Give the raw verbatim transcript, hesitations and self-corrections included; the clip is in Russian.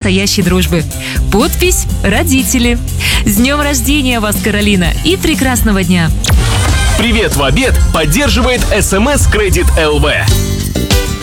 настоящей дружбы. Подпись «Родители». С днем рождения вас, Каролина, и прекрасного дня! Привет в обед поддерживает эс эм эс Кредит эл вэ.